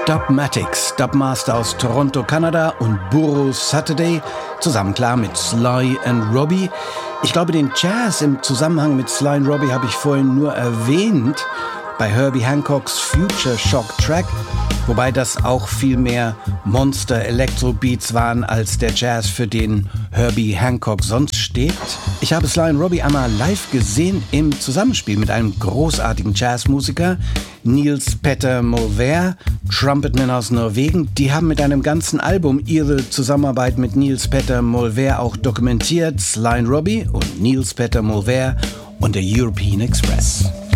Dubmatix, Dubmaster aus Toronto, Kanada und Burro Saturday, zusammen klar mit Sly and Robbie. Ich glaube, den Jazz im Zusammenhang mit Sly and Robbie habe ich vorhin nur erwähnt bei Herbie Hancocks Future Shock Track, wobei das auch viel mehr Monster-Electro-Beats waren als der Jazz, für den Herbie Hancock sonst steht. Ich habe Sly and Robbie einmal live gesehen im Zusammenspiel mit einem großartigen Jazzmusiker, Niels Petter Molvær, Trumpetman aus Norwegen. Die haben mit einem ganzen Album ihre Zusammenarbeit mit Niels Petter Molvær auch dokumentiert. Sly and Robbie und Niels Petter Molvær und der European Express.